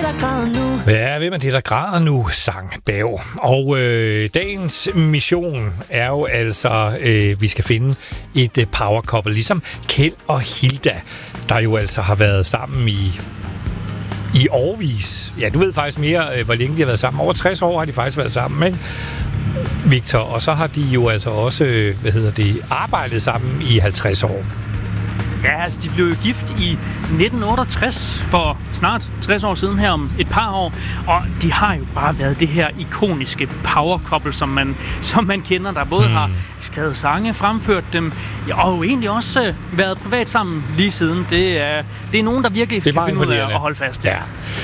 der græder nu? Ja, hvem er det, der græder nu, sang Bav. Og dagens mission er jo altså, vi skal finde et power couple, ligesom Kjeld og Hilda, der jo altså har været sammen i årevis. Ja, du ved faktisk mere, hvor længe de har været sammen. Over 60 år har de faktisk været sammen, ikke, Victor? Og så har de jo altså også, arbejdet sammen i 50 år. Ja, altså de blev jo gift i 1968, for snart 60 år siden her om et par år, og de har jo bare været det her ikoniske power couple, som man kender, der både har skrevet sange, fremført dem, og jo egentlig også været privat sammen lige siden. Det er nogen, der virkelig kan finde ud af at holde fast. Ja.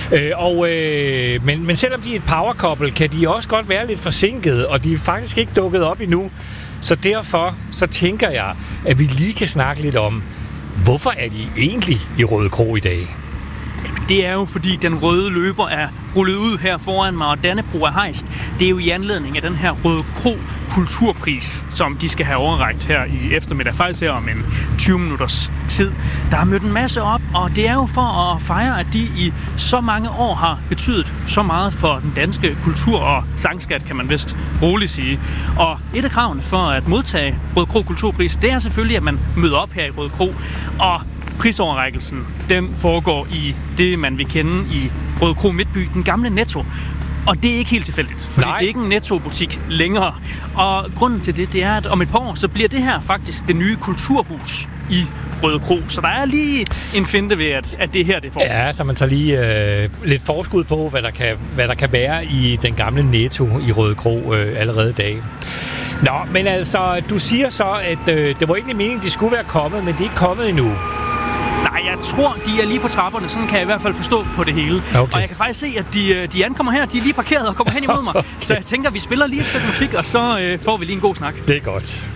Men selvom de er et power couple, kan de også godt være lidt forsinket, og de er faktisk ikke dukket op endnu. Så derfor så tænker jeg, at vi lige kan snakke lidt om, hvorfor er de egentlig i Rødekro i dag? Det er jo fordi den røde løber er rullet ud her foran mig, og Dannebrog er hejst. Det er jo i anledning af den her Rødekro Kulturpris, som de skal have overrækt her i eftermiddag, faktisk her om en 20 minutters tid. Der har mødt en masse op, og det er jo for at fejre, at de i så mange år har betydet så meget for den danske kultur og sangskat, kan man vist roligt sige. Og et af kravene for at modtage Rødekro Kulturpris, det er selvfølgelig, at man møder op her i Rødekro, og prisoverrækkelsen, den foregår i det, man vil kende i Rødekro Midtby, den gamle Netto. Og det er ikke helt tilfældigt, fordi det er ikke en Netto-butik længere. Og grunden til det er, at om et par år, så bliver det her faktisk det nye kulturhus i Rødekro. Så der er lige en finte ved, at det her det får. Ja, så man tager lige lidt forskud på, hvad der kan være i den gamle Netto i Rødekro allerede i dag. Nå, men altså, du siger så, at det var egentlig meningen, de skulle være kommet, men de er ikke kommet endnu. Nej, jeg tror, de er lige på trapperne. Sådan kan jeg i hvert fald forstå på det hele. Okay. Og jeg kan faktisk se, at de ankommer her. De er lige parkeret og kommer hen imod mig. Så jeg tænker, vi spiller lige et stykke musik, og så får vi lige en god snak. Det er godt.